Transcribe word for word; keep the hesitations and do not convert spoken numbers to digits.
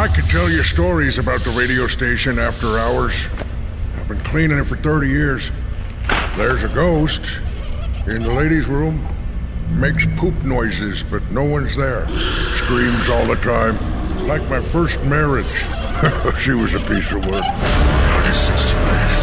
I could tell you stories about the radio station after hours. I've been cleaning it for thirty years. There's a ghost in the ladies' room. Makes poop noises, but no one's there. Screams all the time. Like my first marriage. She was a piece of work. ninety-six point eight